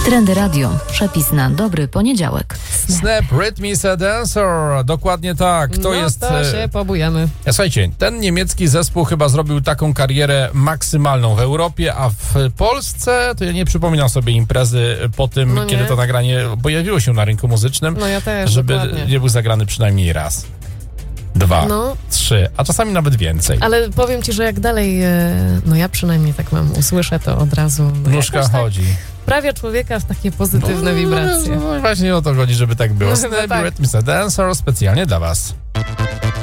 Trendy Radio. Przepis na dobry poniedziałek. Snap Rhythm is a Dancer. Dokładnie tak. To jest... to się pobujamy. Słuchajcie, ten niemiecki zespół chyba zrobił taką karierę maksymalną w Europie, a w Polsce to ja nie przypominam sobie imprezy po tym, kiedy to nagranie pojawiło się na rynku muzycznym, No ja też, żeby dokładnie. nie był zagrany przynajmniej raz, 2, 3, a czasami nawet więcej. Ale powiem ci, że jak dalej, no ja przynajmniej tak mam, usłyszę to od razu. Nóżka jakoś tak chodzi. Wprawia człowieka w takie pozytywne wibracje. No właśnie o to chodzi, żeby tak było. No, Snap tak. Rhythm is a Dancer specjalnie dla was.